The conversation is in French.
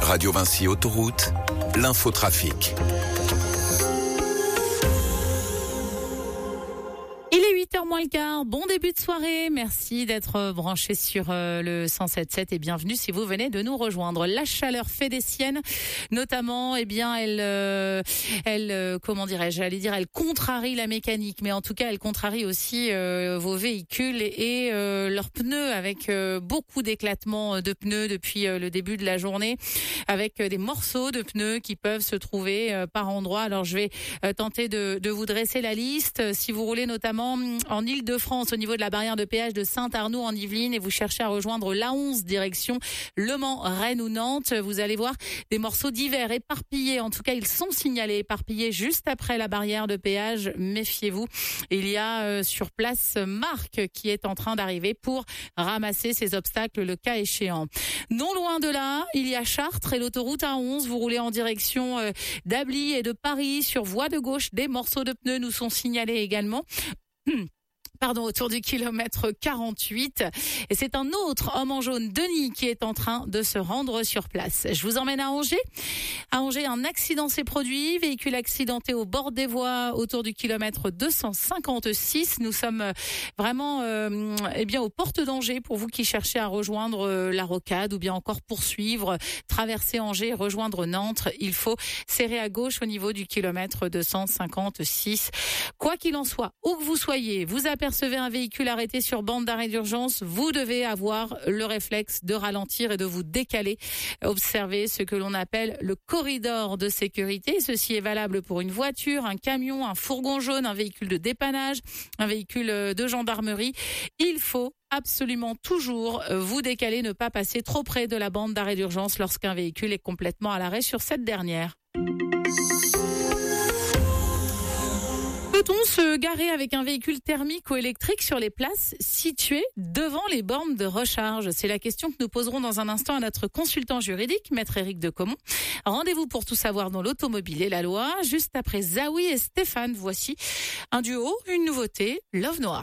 Radio Vinci Autoroute, l'infotrafic. Il est 8h moins le quart, bon début de soirée, merci d'être branchés sur le 107.7 et bienvenue si vous venez de nous rejoindre. La chaleur fait des siennes, notamment, elle contrarie la mécanique, mais en tout cas elle contrarie aussi vos véhicules et leurs pneus avec beaucoup d'éclatements de pneus depuis le début de la journée, avec des morceaux de pneus qui peuvent se trouver par endroits. Alors je vais tenter de vous dresser la liste. Si vous roulez notamment en Île-de-France, au niveau de la barrière de péage de Saint-Arnaud en Yvelines et vous cherchez à rejoindre l'A11 direction Le Mans, Rennes ou Nantes, vous allez voir des morceaux divers éparpillés. En tout cas, ils sont signalés éparpillés juste après la barrière de péage. Méfiez-vous. Il y a sur place Marc qui est en train d'arriver pour ramasser ces obstacles le cas échéant. Non loin de là, il y a Chartres et l'autoroute A11. Vous roulez en direction d'Ably et de Paris sur voie de gauche. Des morceaux de pneus nous sont signalés également. Autour du kilomètre 48. Et c'est un autre homme en jaune, Denis, qui est en train de se rendre sur place. Je vous emmène à Angers. À Angers, un accident s'est produit. Véhicule accidenté au bord des voies autour du kilomètre 256. Nous sommes vraiment aux portes d'Angers pour vous qui cherchez à rejoindre la rocade ou bien encore poursuivre, traverser Angers, rejoindre Nantes. Il faut serrer à gauche au niveau du kilomètre 256. Quoi qu'il en soit, où que vous soyez, vous apercevez un véhicule arrêté sur bande d'arrêt d'urgence, vous devez avoir le réflexe de ralentir et de vous décaler. Observez ce que l'on appelle le corridor de sécurité. Ceci est valable pour une voiture, un camion, un fourgon jaune, un véhicule de dépannage, un véhicule de gendarmerie. Il faut absolument toujours vous décaler, ne pas passer trop près de la bande d'arrêt d'urgence lorsqu'un véhicule est complètement à l'arrêt sur cette dernière. Peut-on se garer avec un véhicule thermique ou électrique sur les places situées devant les bornes de recharge? C'est la question que nous poserons dans un instant à notre consultant juridique, Maître Éric Decomont. Rendez-vous pour tout savoir dans l'automobile et la loi, juste après Zawi et Stéphane. Voici un duo, une nouveauté, Love Noir.